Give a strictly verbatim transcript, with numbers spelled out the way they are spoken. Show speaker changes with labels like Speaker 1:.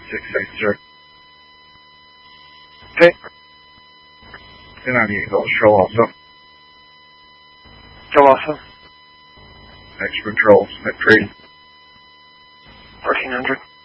Speaker 1: six eight zero.
Speaker 2: Okay.
Speaker 1: ten ninety-eight, that was Show also.
Speaker 2: Show also.
Speaker 1: Extra controls, at three.
Speaker 2: fourteen hundred.